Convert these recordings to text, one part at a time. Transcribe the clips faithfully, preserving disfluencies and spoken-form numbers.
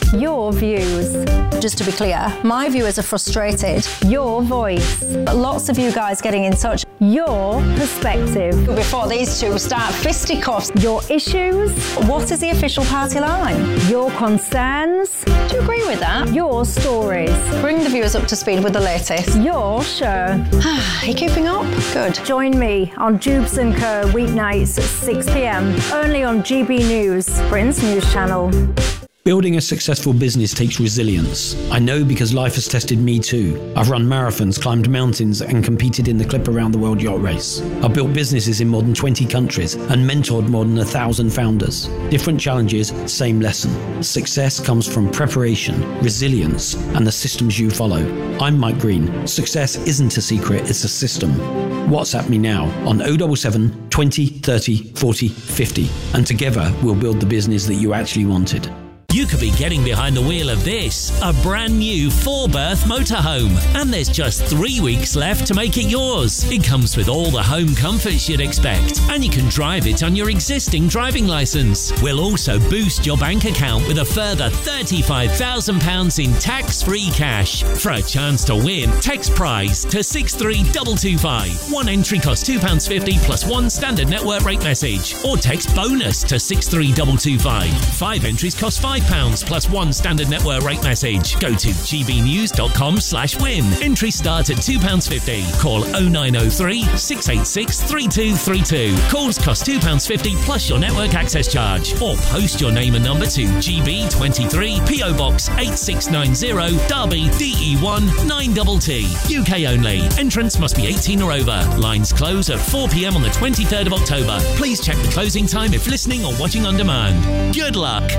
Your views. Just to be clear, my viewers are frustrated. Your voice. Lots of you guys getting in touch. Your perspective. Before these two start fisticuffs. Your issues. What is the official party line? Your concerns. Do you agree with that? Your stories. Bring the viewers up to speed with the latest. Your show. Are you keeping up? Good. Join me on Jubes and Co. weeknights at six p.m. only on G B News, Britain's news channel. Building a successful business takes resilience. I know because life has tested me too. I've run marathons, climbed mountains, and competed in the Clip Around the World Yacht Race. I've built businesses in more than twenty countries and mentored more than a thousand founders. Different challenges, same lesson. Success comes from preparation, resilience, and the systems you follow. I'm Mike Green. Success isn't a secret, it's a system. WhatsApp me now on oh seven seven, twenty, thirty, forty, fifty, and together we'll build the business that you actually wanted. You could be getting behind the wheel of this, a brand new four-berth motorhome, and there's just three weeks left to make it yours. It comes with all the home comforts you'd expect, and you can drive it on your existing driving licence. We'll also boost your bank account with a further thirty-five thousand pounds in tax-free cash. For a chance to win, text prize to six three two two five. One entry costs two pounds fifty plus one standard network rate message, or text bonus to six three two two five. Five entries cost five pounds plus one standard network rate message. Go to gbnews.com slash win. Entries start at two pounds fifty. Call oh nine oh three, six eight six, three two three two. Calls cost two pounds fifty plus your network access charge. Or post your name and number to G B twenty-three, P O Box eight six nine zero, Derby, D E one nine T T. U K only. Entrance must be eighteen or over. Lines close at four p.m. on the twenty-third of October. Please check the closing time if listening or watching on demand. Good luck.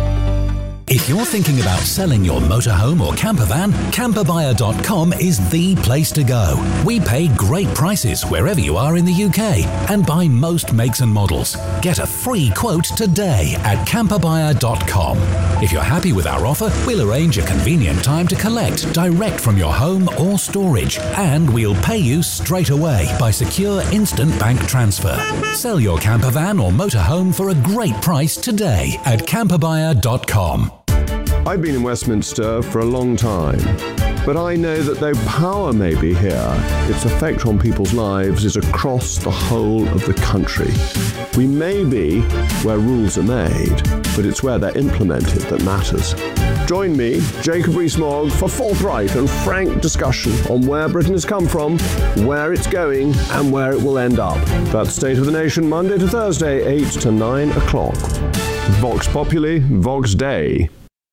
If you're thinking about selling your motorhome or camper van, camper buyer dot com is the place to go. We pay great prices wherever you are in the U K and buy most makes and models. Get a free quote today at camper buyer dot com. If you're happy with our offer, we'll arrange a convenient time to collect direct from your home or storage, and we'll pay you straight away by secure instant bank transfer. Sell your camper van or motorhome for a great price today at camper buyer dot com. I've been in Westminster for a long time, but I know that though power may be here, its effect on people's lives is across the whole of the country. We may be where rules are made, but it's where they're implemented that matters. Join me, Jacob Rees-Mogg, for forthright and frank discussion on where Britain has come from, where it's going, and where it will end up. That's State of the Nation, Monday to Thursday, eight to nine o'clock. Vox Populi, Vox Dei.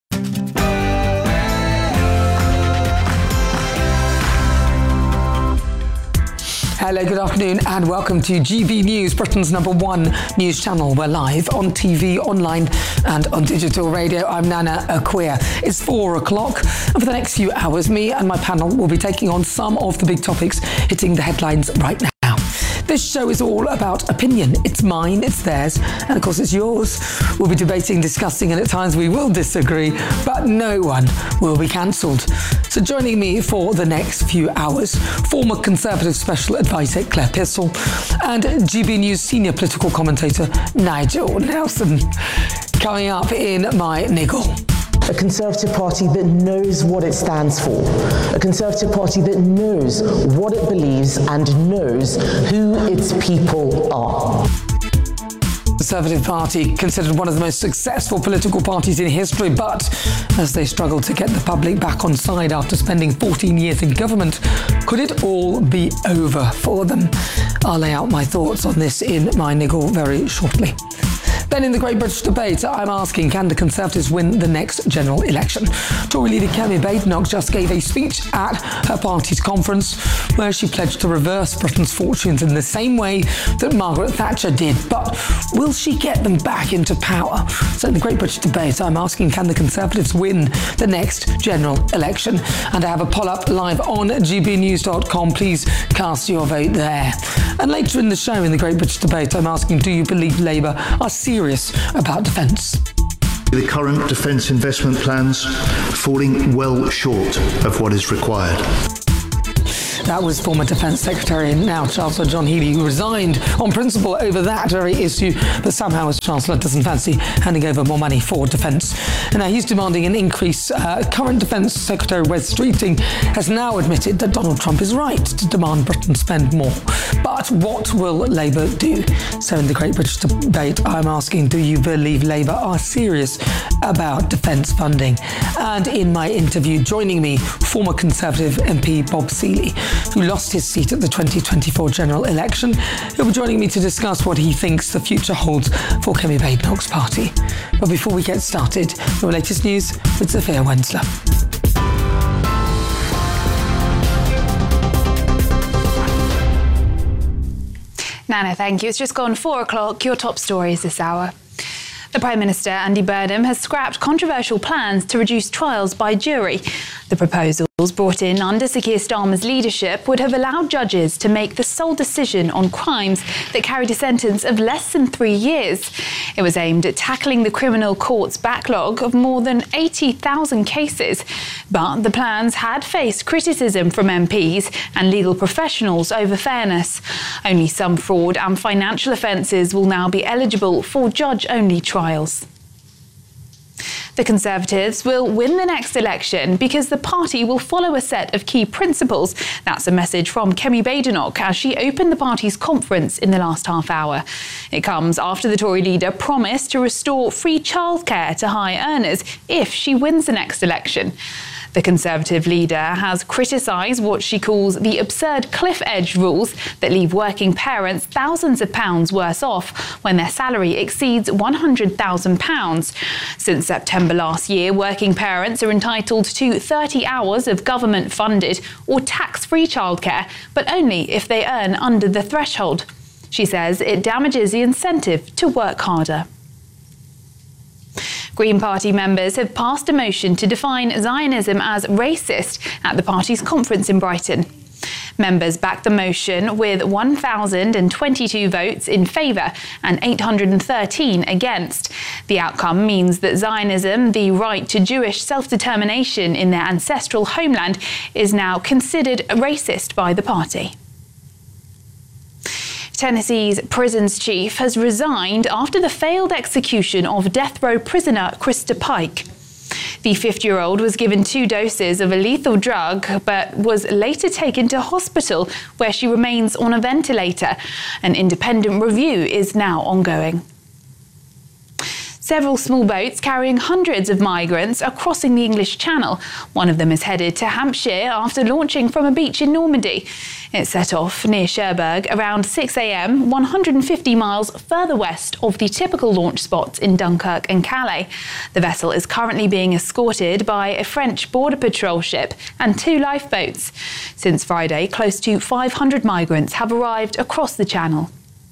Hello, good afternoon and welcome to G B News, Britain's number one news channel. We're live on T V, online and on digital radio. I'm Nana Akua. It's four o'clock and for the next few hours, me and my panel will be taking on some of the big topics hitting the headlines right now. This show is all about opinion. It's mine, it's theirs, and of course it's yours. We'll be debating, discussing, and at times we will disagree, but no one will be cancelled. So joining me for the next few hours, former Conservative Special Advisor Claire Pissell and G B News senior political commentator Nigel Nelson. Coming up in my niggle. A Conservative Party that knows what it stands for. A Conservative Party that knows what it believes and knows who its people are. Conservative Party, considered one of the most successful political parties in history, but as they struggle to get the public back on side after spending fourteen years in government, could it all be over for them? I'll lay out my thoughts on this in my niggle very shortly. Then in the Great British Debate, I'm asking, can the Conservatives win the next general election? Tory leader Kemi Badenoch just gave a speech at her party's conference where she pledged to reverse Britain's fortunes in the same way that Margaret Thatcher did. But will she get them back into power? So in the Great British Debate, I'm asking, can the Conservatives win the next general election? And I have a poll up live on g b news dot com. Please cast your vote there. And later in the show, in the Great British Debate, I'm asking, do you believe Labour are serious about defence? The current defence investment plans falling well short of what is required. That was former Defence Secretary and now Chancellor John Healey, who resigned on principle over that very issue, but somehow as Chancellor doesn't fancy handing over more money for defence. And now he's demanding an increase. Uh, current Defence Secretary Wes Streeting has now admitted that Donald Trump is right to demand Britain spend more. But what will Labour do? So in the Great British Debate, I'm asking, do you believe Labour are serious about defence funding? And in my interview, joining me, former Conservative M P Bob Seely, who lost his seat at the twenty twenty-four general election. He'll be joining me to discuss what he thinks the future holds for Kemi Badenoch's party. But before we get started, your latest news with Sophia Wensler. Nana, thank you. It's just gone four o'clock. Your top stories this hour. The Prime Minister, Andy Burnham, has scrapped controversial plans to reduce trials by jury. The proposals brought in under Sir Keir Starmer's leadership would have allowed judges to make the sole decision on crimes that carried a sentence of less than three years. It was aimed at tackling the criminal court's backlog of more than eighty thousand cases. But the plans had faced criticism from M Ps and legal professionals over fairness. Only some fraud and financial offences will now be eligible for judge-only trials. The Conservatives will win the next election because the party will follow a set of key principles. That's a message from Kemi Badenoch as she opened the party's conference in the last half hour. It comes after the Tory leader promised to restore free childcare to high earners if she wins the next election. The Conservative leader has criticised what she calls the absurd cliff edge rules that leave working parents thousands of pounds worse off when their salary exceeds one hundred thousand pounds. Since September last year, working parents are entitled to thirty hours of government-funded or tax-free childcare, but only if they earn under the threshold. She says it damages the incentive to work harder. Green Party members have passed a motion to define Zionism as racist at the party's conference in Brighton. Members backed the motion with one thousand twenty-two votes in favour and eight hundred thirteen against. The outcome means that Zionism, the right to Jewish self-determination in their ancestral homeland, is now considered racist by the party. Tennessee's prisons chief has resigned after the failed execution of death row prisoner Krista Pike. The fifty-year-old was given two doses of a lethal drug but was later taken to hospital where she remains on a ventilator. An independent review is now ongoing. Several small boats carrying hundreds of migrants are crossing the English Channel. One of them is headed to Hampshire after launching from a beach in Normandy. It set off near Cherbourg around six a.m, one hundred fifty miles further west of the typical launch spots in Dunkirk and Calais. The vessel is currently being escorted by a French border patrol ship and two lifeboats. Since Friday, close to five hundred migrants have arrived across the Channel.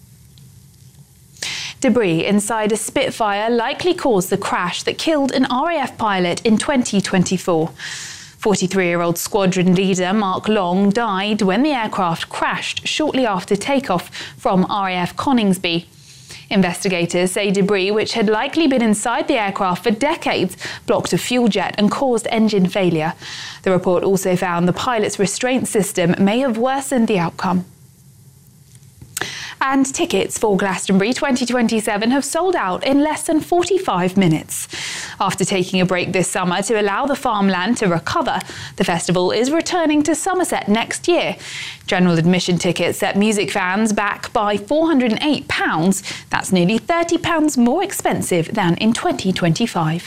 Debris inside a Spitfire likely caused the crash that killed an R A F pilot in twenty twenty-four. forty-three-year-old squadron leader Mark Long died when the aircraft crashed shortly after takeoff from R A F Coningsby. Investigators say debris, which had likely been inside the aircraft for decades, blocked a fuel jet and caused engine failure. The report also found the pilot's restraint system may have worsened the outcome. And tickets for Glastonbury twenty twenty-seven have sold out in less than forty-five minutes. After taking a break this summer to allow the farmland to recover, the festival is returning to Somerset next year. General admission tickets set music fans back by four hundred eight pounds. That's nearly thirty pounds more expensive than in twenty twenty-five.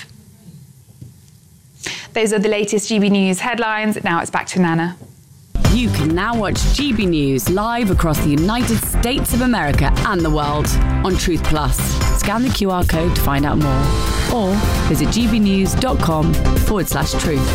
Those are the latest G B News headlines. Now it's back to Nana. You can now watch G B News live across the United States of America and the world on Truth Plus. Scan the Q R code to find out more or visit gbnews.com forward slash truth.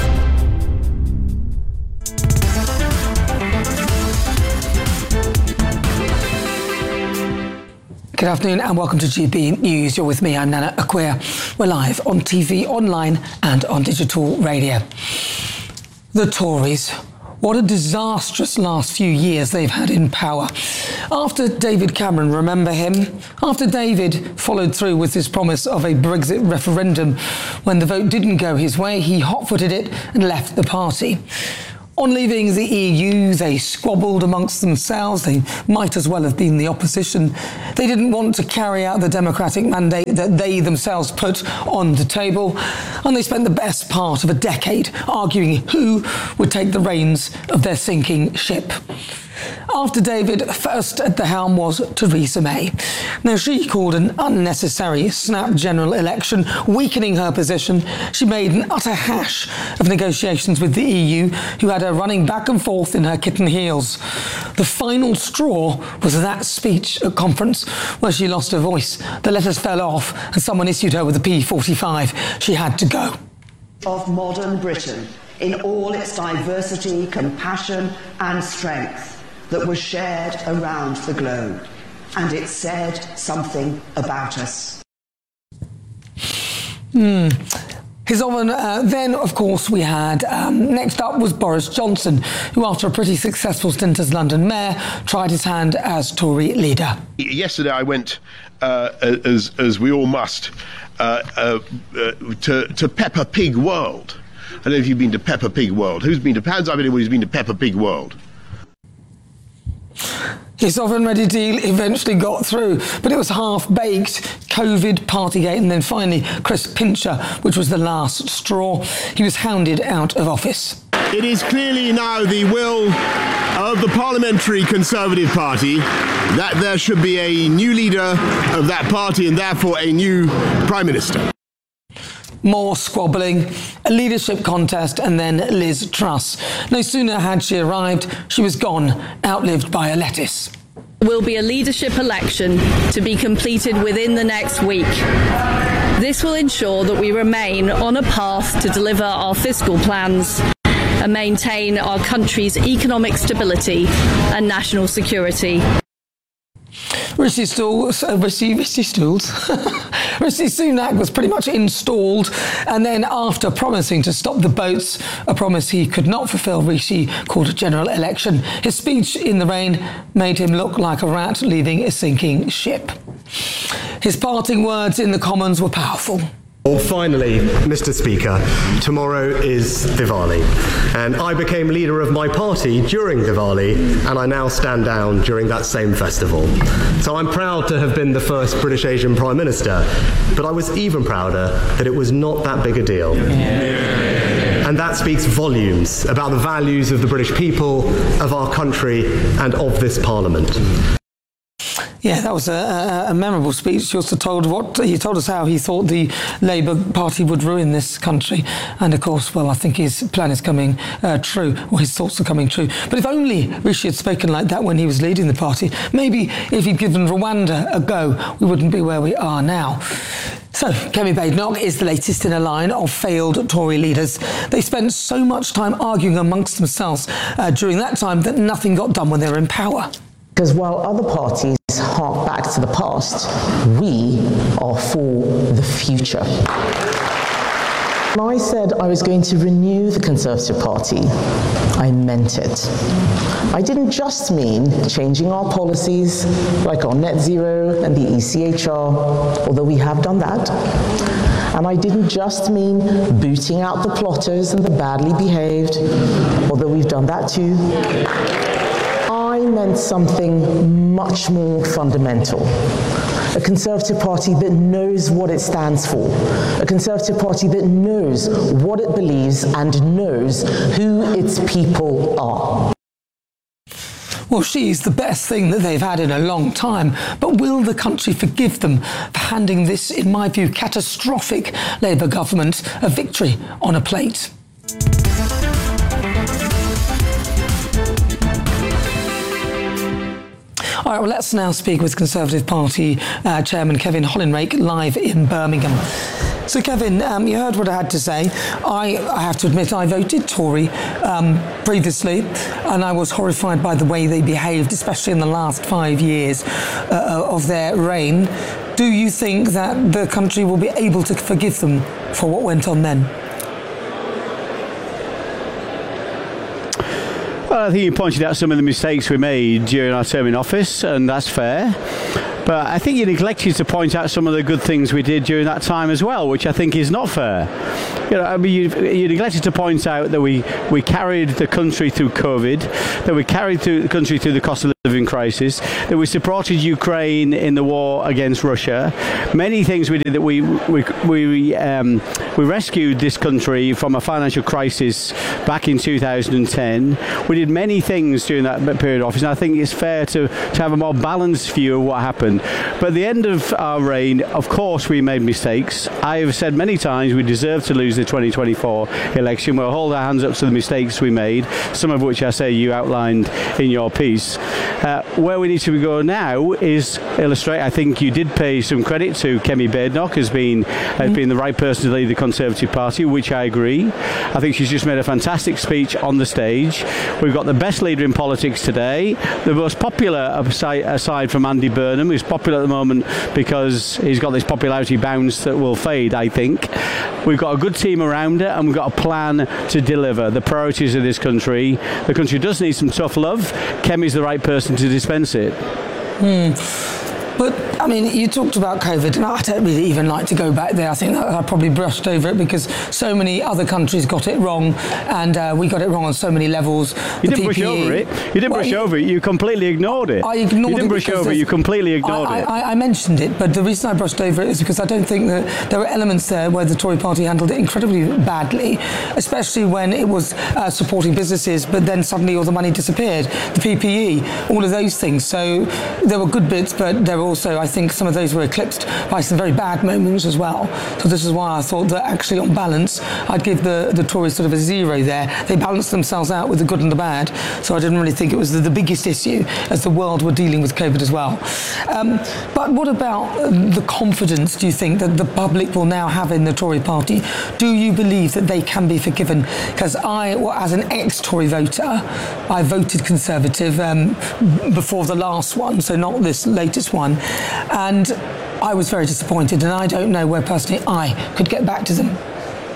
Good afternoon and welcome to G B News. You're with me, I'm Nana Acquia. We're live on T V, online and on digital radio. The Tories. What a disastrous last few years they've had in power. After David Cameron, remember him? After David followed through with his promise of a Brexit referendum, when the vote didn't go his way, he hot-footed it and left the party. On leaving the E U, they squabbled amongst themselves. They might as well have been the opposition. They didn't want to carry out the democratic mandate that they themselves put on the table, and they spent the best part of a decade arguing who would take the reins of their sinking ship. After David, first at the helm was Theresa May. Now, she called an unnecessary snap general election, weakening her position. She made an utter hash of negotiations with the E U, who had her running back and forth in her kitten heels. The final straw was that speech at conference where she lost her voice. The letters fell off and someone issued her with a P forty-five. She had to go. Of modern Britain, in all its diversity, compassion and strength, that was shared around the globe, and it said something about us. Hmm. His oven, uh, then, of course, we had, um, next up was Boris Johnson, who, after a pretty successful stint as London Mayor, tried his hand as Tory leader. Yesterday I went, uh, as, as we all must, uh, uh, uh, to, to Peppa Pig World. I don't know if you've been to Peppa Pig World. Who's been to, hands up anyone who's been to Peppa Pig World? His sovereign-ready deal eventually got through, but it was half-baked. COVID, Partygate, and then finally Chris Pincher, which was the last straw. He was hounded out of office. It is clearly now the will of the Parliamentary Conservative Party that there should be a new leader of that party and therefore a new Prime Minister. More squabbling, a leadership contest, and then Liz Truss. No sooner had she arrived, she was gone, outlived by a lettuce. Will be a leadership election to be completed within the next week. This will ensure that we remain on a path to deliver our fiscal plans and maintain our country's economic stability and national security. Rishi Stools, uh, Rishi, Rishi Stools, Rishi Sunak was pretty much installed, and then after promising to stop the boats, a promise he could not fulfil, Rishi called a general election. His speech in the rain made him look like a rat leading a sinking ship. His parting words in the Commons were powerful. Well, finally, Mister Speaker, tomorrow is Diwali, and I became leader of my party during Diwali, and I now stand down during that same festival. So I'm proud to have been the first British Asian Prime Minister, but I was even prouder that it was not that big a deal. Yeah. And that speaks volumes about the values of the British people, of our country, and of this Parliament. Yeah, that was a, a memorable speech. He also told what he told us how he thought the Labour Party would ruin this country, and of course, well, I think his plan is coming uh, true, or his thoughts are coming true. But if only Rishi had spoken like that when he was leading the party, maybe if he'd given Rwanda a go, we wouldn't be where we are now. So, Kemi Badenoch is the latest in a line of failed Tory leaders. They spent so much time arguing amongst themselves uh, during that time that nothing got done when they were in power. Because while other parties hark back to the past, we are for the future. When I said I was going to renew the Conservative Party, I meant it. I didn't just mean changing our policies, like our net zero and the E C H R, although we have done that. And I didn't just mean booting out the plotters and the badly behaved, although we've done that too. I meant something much more fundamental. A Conservative Party that knows what it stands for. A Conservative Party that knows what it believes and knows who its people are. Well, she's the best thing that they've had in a long time, but will the country forgive them for handing this, in my view, catastrophic Labour government a victory on a plate? All right, well, let's now speak with Conservative Party uh, Chairman Kevin Hollinrake live in Birmingham. So, Kevin, um, you heard what I had to say. I, I have to admit I voted Tory um, previously, and I was horrified by the way they behaved, especially in the last five years uh, of their reign. Do you think that the country will be able to forgive them for what went on then? Well, I think you pointed out some of the mistakes we made during our term in office, and that's fair. But I think you neglected to point out some of the good things we did during that time as well, which I think is not fair. You know, I mean, you, you neglected to point out that we, we carried the country through COVID, that we carried through the country through the cost of living crisis, that we supported Ukraine in the war against Russia. Many things we did that we we we um, we rescued this country from a financial crisis back in two thousand ten. We did many things during that period of office, and I think it's fair to, to have a more balanced view of what happened. But at the end of our reign, of course, we made mistakes. I have said many times we deserve to lose the twenty twenty-four election. We'll hold our hands up to the mistakes we made, some of which I say you outlined in your piece. Uh, where we need to go now is illustrate. I think you did pay some credit to Kemi Badenoch as being has been the right person to lead the Conservative Party, which I agree. I think she's just made a fantastic speech on the stage. We've got the best leader in politics today, the most popular aside, aside from Andy Burnham, who's popular at the moment because he's got this popularity bounce that will fade, I think. We've got a good team around her, and we've got a plan to deliver the priorities of this country. The country does need some tough love. Kemi's the right person to dispense it. Hmm. But, I mean, you talked about COVID, and I don't really even like to go back there. I think that I probably brushed over it because so many other countries got it wrong, and uh, we got it wrong on so many levels. You the didn't P P E, brush over it. You didn't well, brush over it. You completely ignored it. I ignored You didn't it brush over it. You completely ignored I, it. I, I mentioned it, but the reason I brushed over it is because I don't think that there were elements there where the Tory party handled it incredibly badly, especially when it was uh, supporting businesses, but then suddenly all the money disappeared. The P P E, all of those things. So there were good bits, but there were also, I think, some of those were eclipsed by some very bad moments as well. So this is why I thought that actually on balance, I'd give the, the Tories sort of a zero there. They balanced themselves out with the good and the bad. So I didn't really think it was the, the biggest issue as the world were dealing with COVID as well. Um, but what about the confidence, do you think, that the public will now have in the Tory party? Do you believe that they can be forgiven? Because I, well, as an ex-Tory voter, I voted Conservative um, before the last one, so not this latest one. And And I was very disappointed, and I don't know where personally I could get back to them.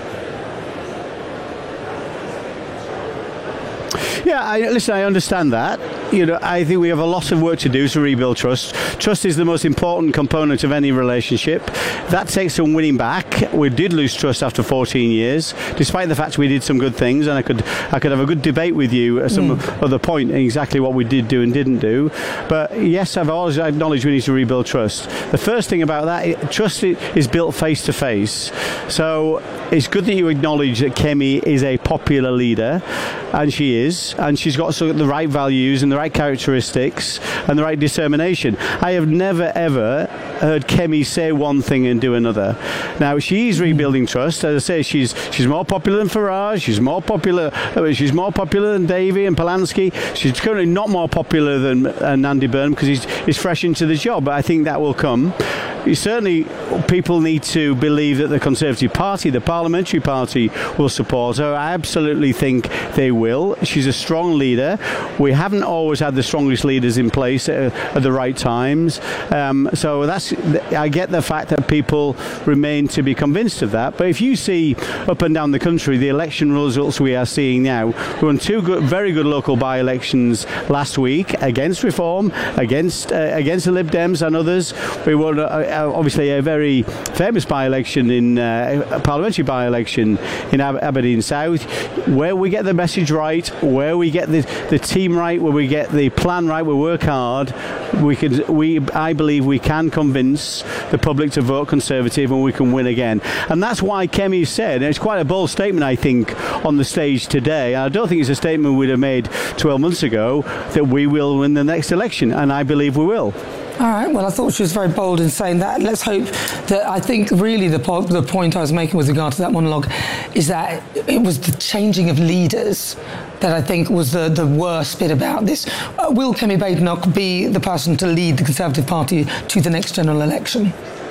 Yeah, I, listen, I understand that. You know, I think we have a lot of work to do to rebuild trust. Trust is the most important component of any relationship. That takes some winning back. We did lose trust after fourteen years, despite the fact we did some good things, and I could I could have a good debate with you at some mm. other point in exactly what we did do and didn't do. But yes, I've always acknowledged we need to rebuild trust. The first thing about that, it, trust is built face to face. So it's good that you acknowledge that Kemi is a popular leader, and she is, and she's got sort of the right values and the right characteristics and the right determination. I have never ever heard Kemi say one thing and do another. Now, she's rebuilding trust. As I say, she's she's more popular than Farage, she's more popular she's more popular than Davey and Polanski. She's currently not more popular than uh, Andy Burnham because he's, he's fresh into the job, but I think that will come. Certainly, people need to believe that the Conservative Party, the parliamentary party, will support her. I absolutely think they will. She's a strong leader. We haven't always had the strongest leaders in place at, at the right times. Um, so that's, I get the fact that people remain to be convinced of that. But if you see up and down the country the election results we are seeing now, we won two good, very good local by-elections last week against Reform, against uh, against the Lib Dems and others. We won uh, obviously a very famous by-election in uh, a parliamentary by-election in Ab- Aberdeen South, where we get the message right, where we get the, the team right, where we get the plan right, we work hard. We can, we, I believe, we can convince the public to vote Conservative, and we can win again. And that's why Kemi said, and it's quite a bold statement, I think, on the stage today. And I don't think it's a statement we'd have made twelve months ago, that we will win the next election, and I believe we will. All right, well, I thought she was very bold in saying that. Let's hope that, I think really the, po- the point I was making with regard to that monologue is that it was the changing of leaders that I think was the, the worst bit about this. Uh, will Kemi Badenoch be the person to lead the Conservative Party to the next general election?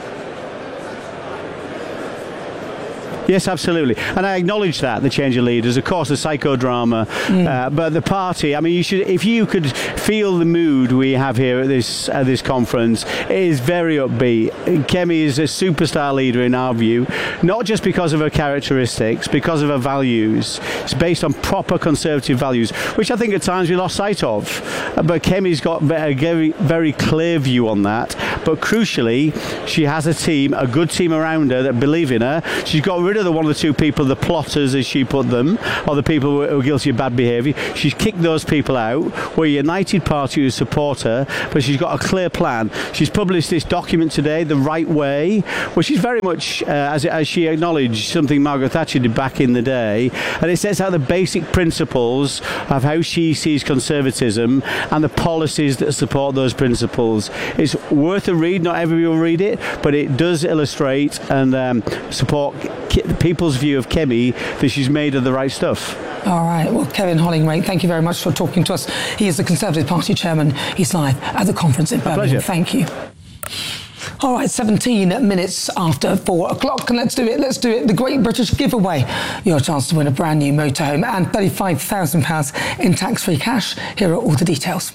Yes, absolutely. And I acknowledge that, the change of leaders, of course, the psychodrama, mm. uh, but the party, I mean, you should, if you could feel the mood we have here at this at this conference, it is very upbeat. Kemi is a superstar leader in our view, not just because of her characteristics, because of her values. It's based on proper Conservative values, which I think at times we lost sight of. But Kemi's got a very, very clear view on that. But crucially, she has a team, a good team around her that believe in her. She's got rid rid of the one or two people, the plotters as she put them, or the people who are guilty of bad behaviour. She's kicked those people out. We're a united party who support her, but she's got a clear plan. She's published this document today, The Right Way, which is very much, uh, as, as she acknowledged, something Margaret Thatcher did back in the day, and it sets out the basic principles of how she sees conservatism and the policies that support those principles. It's worth a read. Not everybody will read it, but it does illustrate and um, support people's view of Kemi that she's made of the right stuff. All right. Well, Kevin Hollingworth, thank you very much for talking to us. He is the Conservative Party chairman. He's live at the conference in Birmingham. Pleasure. Thank you. All right, seventeen minutes after four o'clock, and let's do it. Let's do it. The Great British Giveaway. Your chance to win a brand new motorhome and thirty-five thousand pounds in tax-free cash. Here are all the details.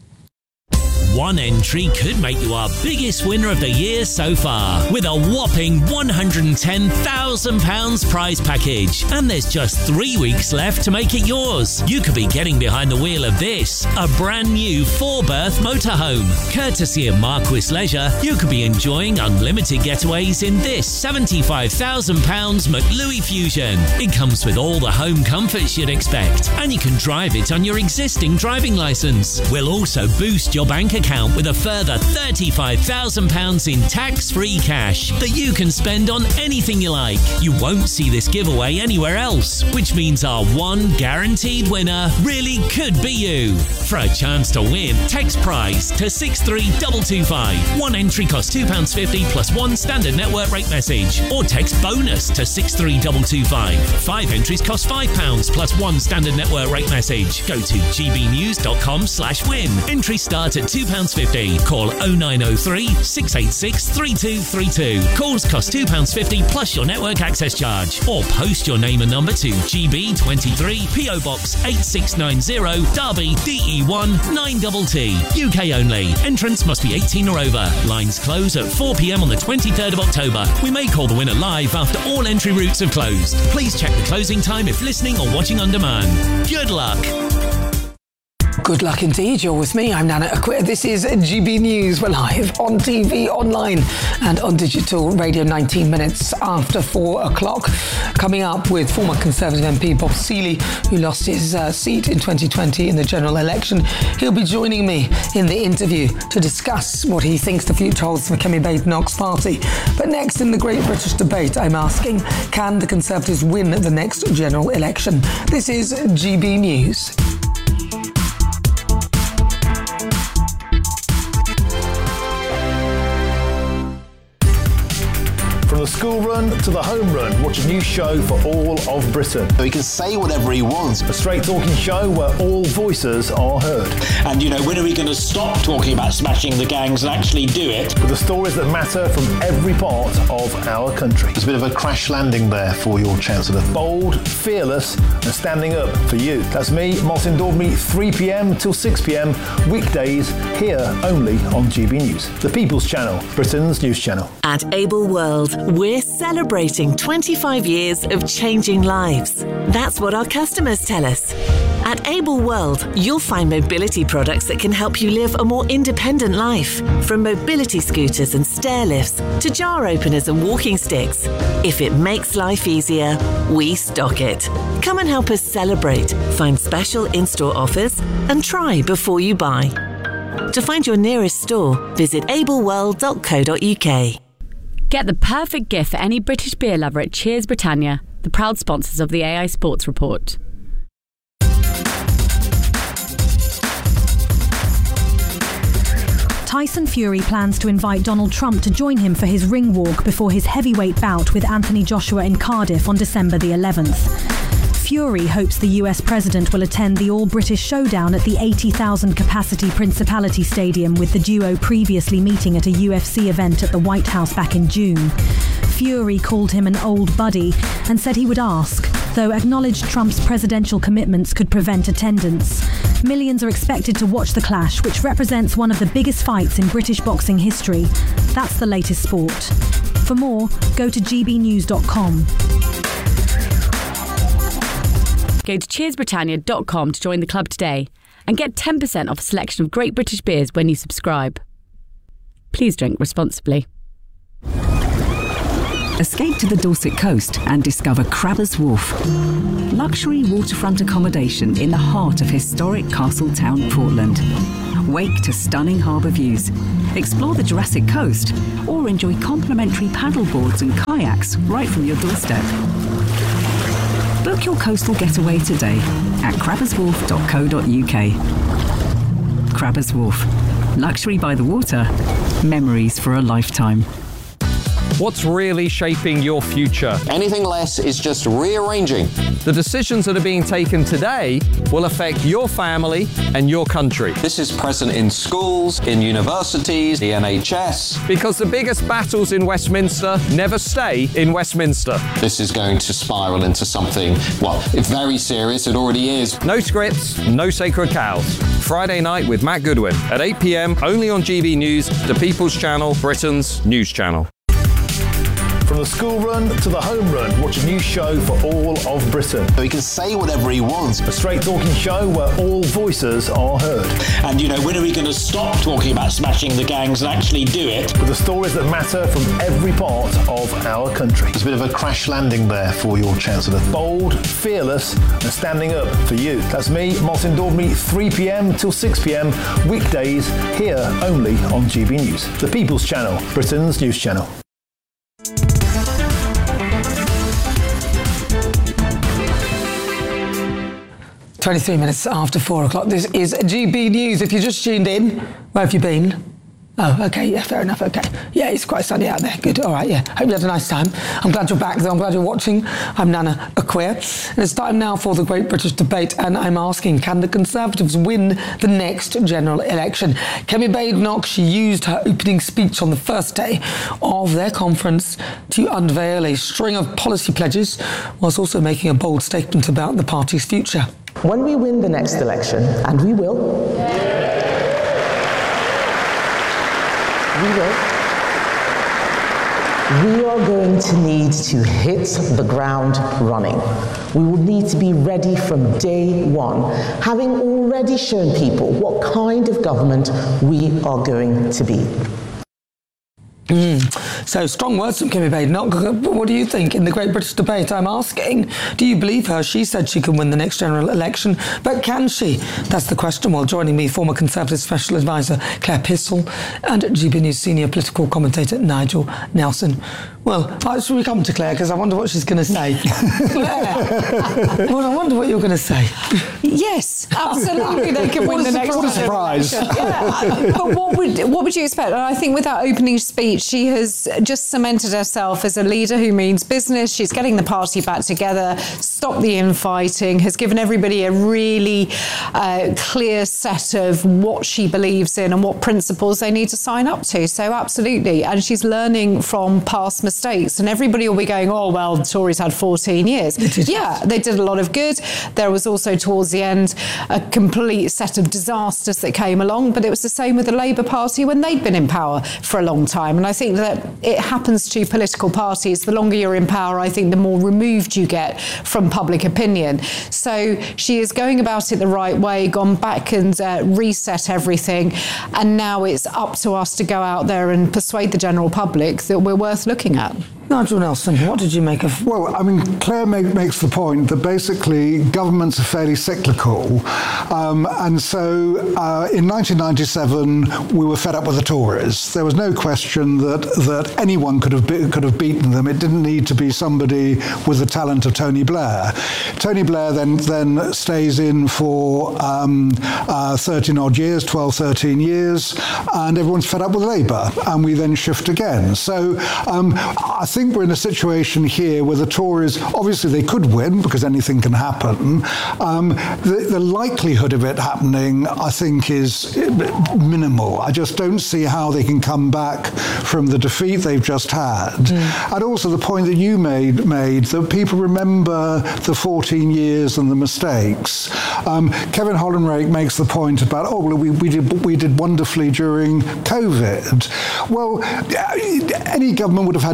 One entry could make you our biggest winner of the year so far, with a whopping one hundred ten thousand pounds prize package. And there's just three weeks left to make it yours. You could be getting behind the wheel of this, a brand new four-berth motorhome. Courtesy of Marquis Leisure, you could be enjoying unlimited getaways in this seventy-five thousand pounds McLuey Fusion. It comes with all the home comforts you'd expect, and you can drive it on your existing driving licence. We'll also boost your bank account account with a further thirty-five thousand pounds in tax-free cash that you can spend on anything you like. You won't see this giveaway anywhere else, which means our one guaranteed winner really could be you. For a chance to win, text prize to six three two two five. One entry costs two pounds fifty plus one standard network rate message, or text bonus to six three two two five. Five entries cost five pounds plus one standard network rate message. Go to gbnews.com slash win. Entries start at two pounds fifty. Call oh nine oh three, six eight six, three two three two. Calls cost two pounds fifty plus your network access charge. Or post your name and number to G B twenty-three, P O Box eight six nine zero, Derby, D E one nine T T. U K only. Entrance must be eighteen or over. Lines close at four p.m. on the twenty-third of October. We may call the winner live after all entry routes have closed. Please check the closing time if listening or watching on demand. Good luck. Good luck indeed. You're with me. I'm Nana Acquit. This is G B News. We're live on T V, online and on digital radio nineteen minutes after four o'clock. Coming up with former Conservative M P Bob Seely, who lost his uh, seat in twenty twenty in the general election. He'll be joining me in the interview to discuss what he thinks the future holds for Kemi Badenoch's party. But next in the Great British Debate, I'm asking, can the Conservatives win the next general election? This is G B News. From the school run to the home run, watch a new show for all of Britain. He can say whatever he wants. A straight talking show where all voices are heard. And, you know, when are we going to stop talking about smashing the gangs and actually do it? With the stories that matter from every part of our country. It's a bit of a crash landing there for your Chancellor. Bold, fearless and standing up for you. That's me, Martin Daubney, three p.m. till six p.m. weekdays here only on G B News. The People's Channel, Britain's news channel. At Able World, we're celebrating twenty-five years of changing lives. That's what our customers tell us. At Able World, you'll find mobility products that can help you live a more independent life. From mobility scooters and stair lifts to jar openers and walking sticks. If it makes life easier, we stock it. Come and help us celebrate, find special in-store offers and try before you buy. To find your nearest store, visit able world dot co dot U K. Get the perfect gift for any British beer lover at Cheers Britannia, the proud sponsors of the A I Sports Report. Tyson Fury plans to invite Donald Trump to join him for his ring walk before his heavyweight bout with Anthony Joshua in Cardiff on December the eleventh. Fury hopes the U S president will attend the all-British showdown at the eighty thousand capacity Principality Stadium, with the duo previously meeting at a U F C event at the White House back in June. Fury called him an old buddy and said he would ask, though acknowledged Trump's presidential commitments could prevent attendance. Millions are expected to watch the clash, which represents one of the biggest fights in British boxing history. That's the latest sport. For more, go to g b news dot com. Go to cheers britannia dot com to join the club today and get ten percent off a selection of great British beers when you subscribe. Please drink responsibly. Escape to the Dorset coast and discover Crabbers Wharf. Luxury waterfront accommodation in the heart of historic Castletown, Portland. Wake to stunning harbour views. Explore the Jurassic Coast or enjoy complimentary paddleboards and kayaks right from your doorstep. Book your coastal getaway today at crabbers wharf dot co dot uk. Crabbers Wharf. Luxury by the water. Memories for a lifetime. What's really shaping your future? Anything less is just rearranging. The decisions that are being taken today will affect your family and your country. This is present in schools, in universities, the N H S. Because the biggest battles in Westminster never stay in Westminster. This is going to spiral into something, well, it's very serious, it already is. No scripts, no sacred cows. Friday night with Matt Goodwin at eight p.m, only on G B News, the People's Channel, Britain's news channel. From the school run to the home run, watch a new show for all of Britain. So he can say whatever he wants. A straight talking show where all voices are heard. And, you know, when are we going to stop talking about smashing the gangs and actually do it? With the stories that matter from every part of our country. It's a bit of a crash landing there for your Chancellor. Bold, fearless and standing up for you. That's me, Martin Daubney, three p.m. till six p.m. weekdays here only on G B News. The People's Channel, Britain's news channel. twenty-three minutes after four o'clock. This is G B News. If you just tuned in, where have you been? Oh, okay, yeah, fair enough, okay. Yeah, it's quite sunny out there. Good, all right, yeah. Hope you had a nice time. I'm glad you're back, though. I'm glad you're watching. I'm Nana Acquia. And it's time now for the Great British Debate, and I'm asking, can the Conservatives win the next general election? Kemi Badenoch, she used her opening speech on the first day of their conference to unveil a string of policy pledges, whilst also making a bold statement about the party's future. When we win the next election, and we will, we will, we are going to need to hit the ground running. We will need to be ready from day one, having already shown people what kind of government we are going to be. Mm. So, strong words from Kemi Badenoch. What do you think? In the Great British Debate, I'm asking, do you believe her? She said she can win the next general election, but can she? That's the question. Well, joining me, former Conservative Special Advisor Claire Pistol and G B News senior political commentator Nigel Nelson. Well, should we come to Claire, because I wonder what she's going to say. Claire, well, I wonder what you're going to say. Yes, absolutely, they can win the next What a surprise. Yeah. But what would, what would you expect? And I think with that opening speech, she has just cemented herself as a leader who means business. She's getting the party back together, stopped the infighting, has given everybody a really uh, clear set of what she believes in and what principles they need to sign up to. So absolutely. And she's learning from past mistakes. And everybody will be going, oh, well, the Tories had fourteen years. Yeah, they did a lot of good. There was also towards the end a complete set of disasters that came along. But it was the same with the Labour Party when they'd been in power for a long time. And I think that it happens to political parties. The longer you're in power, I think the more removed you get from public opinion. So she is going about it the right way, gone back and uh, reset everything. And now it's up to us to go out there and persuade the general public that we're worth looking at. Nigel Nelson, what did you make of? Well, I mean, Claire make, makes the point that basically governments are fairly cyclical. Um, and so uh, in nineteen ninety-seven, we were fed up with the Tories. There was no question that, that anyone could have, be, could have beaten them. It didn't need to be somebody with the talent of Tony Blair. Tony Blair then, then stays in for um, uh, thirteen odd years, twelve, thirteen years, and everyone's fed up with Labour. And we then shift again. So um, I think we're in a situation here where the Tories, obviously they could win because anything can happen. Um, the, the likelihood of it happening, I think, is minimal. I just don't see how they can come back from the defeat they've just had. Mm. And also the point that you made, made that people remember the fourteen years and the mistakes. Um, Kevin Hollinrake makes the point about, oh, well, we, we, did, we did wonderfully during COVID. Well, any government would have had difficulty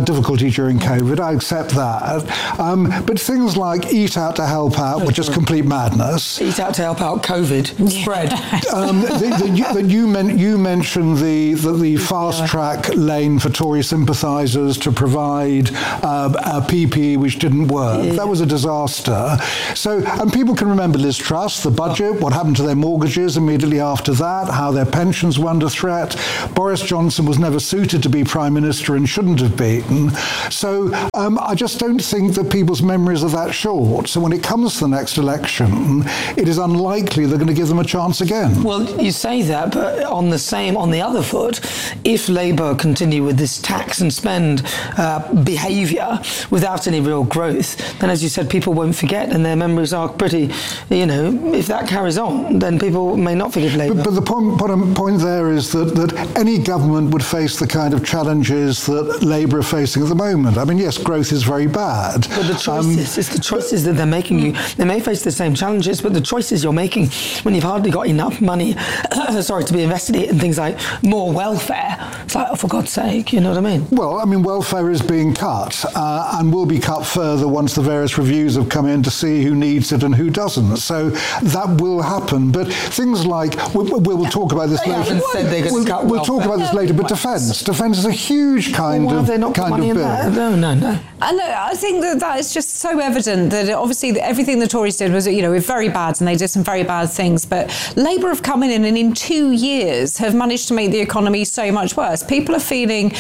austerity during COVID. I accept that. Um, but things like Eat Out to Help Out were just complete madness. Eat Out to Help Out COVID spread. um, the, the, you, the, you, men, you mentioned the, the, the fast-track lane for Tory sympathisers to provide uh, a P P E which didn't work. Yeah. That was a disaster. So, and people can remember Liz Truss, the budget, what happened to their mortgages immediately after that, how their pensions were under threat. Boris Johnson was never suited to be Prime Minister and shouldn't have been. So um, I just don't think that people's memories are that short. So when it comes to the next election, it is unlikely they're going to give them a chance again. Well, you say that, but on the same, on the other foot, if Labour continue with this tax and spend uh, behaviour without any real growth, then as you said, people won't forget, and their memories are pretty, you know, if that carries on, then people may not forgive Labour. But, but the point, point, point there is that, that any government would face the kind of challenges that Labour are facing at the moment. I mean, yes, growth is very bad. But the choices, um, it's the choices that they're making. You, they may face the same challenges, but the choices you're making when you've hardly got enough money, sorry, to be invested in things like more welfare, it's like, oh, for God's sake, you know what I mean? Well, I mean, welfare is being cut uh, and will be cut further once the various reviews have come in to see who needs it and who doesn't. So that will happen. But things like, we, we will talk about this they later. Said they're we'll cut we'll talk about this later, but defence. Defence is a huge kind well, of, they not kind money of in bill. That? No, no, no. And I think that that is just so evident that obviously everything the Tories did was, you know, very bad, and they did some very bad things. But Labour have come in and in two years have managed to make the economy so much worse. People are feeling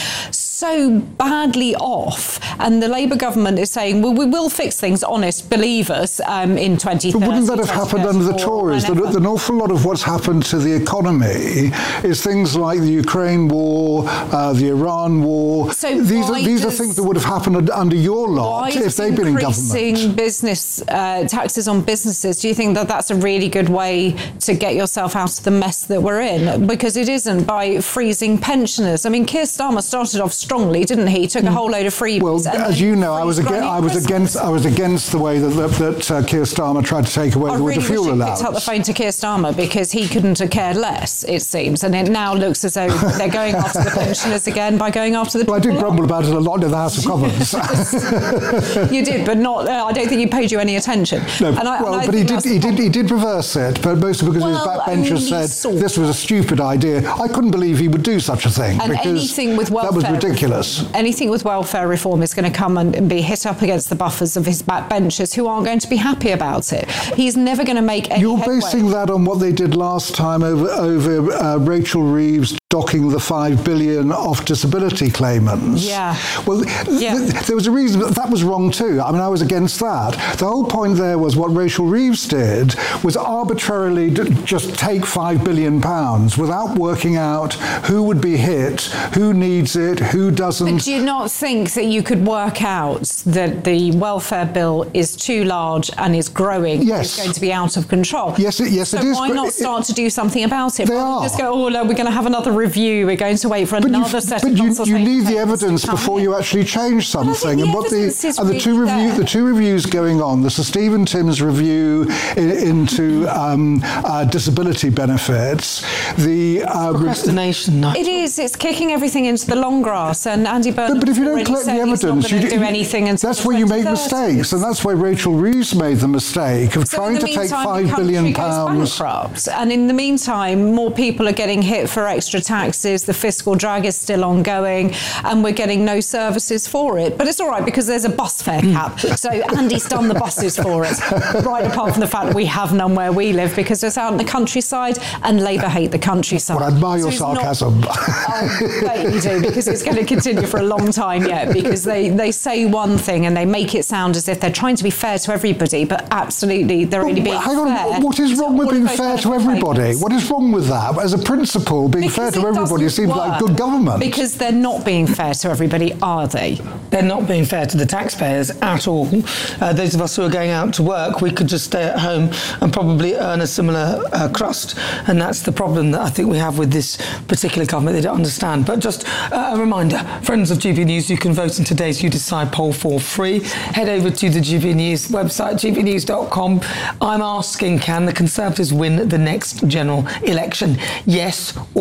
so badly off, and the Labour government is saying, well, we will fix things, honest, believe us, um, in twenty thirty. But wouldn't that have happened under the Tories? That an awful lot of what's happened to the economy is things like the Ukraine war, uh, the Iran war. So these are these are things that would have happened under your lot if they'd been in government. Increasing business uh, taxes on businesses, do you think that that's a really good way to get yourself out of the mess that we're in? Because it isn't by freezing pensioners. I mean, Keir Starmer started off strongly, didn't he? He took a whole load of freebies. Well, as you know, I was against. I was against. I was against the way that that, that uh, Keir Starmer tried to take away I the really winter fuel wish allowance. I picked up the phone to Keir Starmer because he couldn't have cared less, it seems, and it now looks as though they're going after the pensioners again by going after the. Well, I did grumble about it a lot in the House of Commons. You did, but not. Uh, I don't think he paid you any attention. No, and I, well, and I but he did. He did. He did reverse it, but mostly because well, his backbenchers said sort. this was a stupid idea. I couldn't believe he would do such a thing And because anything with welfare that was ridiculous. Reform, anything with welfare reform is going to come and be hit up against the buffers of his backbenchers who aren't going to be happy about it. He's never going to make any You're headway. basing that on what they did last time over over uh, Rachel Reeves docking the five billion off disability claimants. Yeah. Well, yeah. Th- th- there was a reason that that was wrong too. I mean, I was against that. The whole point there was what Rachel Reeves did was arbitrarily d- just take five billion pounds without working out who would be hit, who needs it, who doesn't. But do you not think that you could work out that the welfare bill is too large and is growing? Yes. It's going to be out of control. Yes, it, yes, so it is. So why not start to do something about it? They are. Just go, oh, no, we're going to have another review. We're going to wait for but another you, set but of you, consultation you need the papers evidence to come before in. you actually change something. the and what the evidence is and the two really review there. the two reviews going on. There's the Stephen Timms review in, into um, uh, disability benefits. The uh, procrastination. It is. It's kicking everything into the long grass. And Andy Burnham. But, but if you don't collect the evidence, you do anything. Until that's where you make mistakes, and that's why Rachel Reeves made the mistake of so trying to take five billion pounds. And in the meantime, more people are getting hit for extra taxes. The fiscal drag is still ongoing, and we're getting no services for it. But it's all right because there's a bus fare cap. So Andy's done the buses for us, right apart from the fact that we have none where we live because it's out in the countryside, and Labour hate the countryside. Well, I admire your so sarcasm. Not, I bet you do, because it's going to continue for a long time yet, because they, they say one thing and they make it sound as if they're trying to be fair to everybody, but absolutely they're only being Hang on, fair. what is wrong with being fair to everybody? What is wrong with that? As a principle, being fair to everybody seems like good government. Because they're not being fair to everybody, are they? They're not being fair to the taxpayers at all. Uh, those of us who are going out to work, we could just stay at home and probably earn a similar uh, crust. And that's the problem that I think we have with this particular government. They don't understand. But just uh, a reminder, friends of G B News, you can vote in today's You Decide poll for free. Head over to the G B News website, g b news dot com. I'm asking, can the Conservatives win the next general election? Yes or no?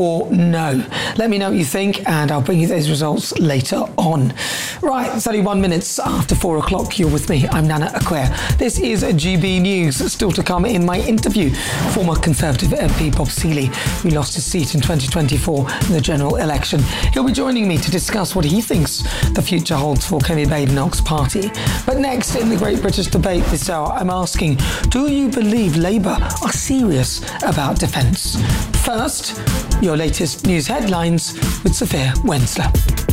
no. Let me know what you think, and I'll bring you those results later on. Right, it's only one minute after four o'clock. You're with me. I'm Nana Acquair. This is G B News. Still to come in my interview, former Conservative M P Bob Seeley, who lost his seat in twenty twenty-four in the general election. He'll be joining me to discuss what he thinks the future holds for Kemi Badenoch's party. But next, in the Great British Debate this hour, I'm asking, do you believe Labour are serious about defence? First, your latest news headlines with Sophia Wensler.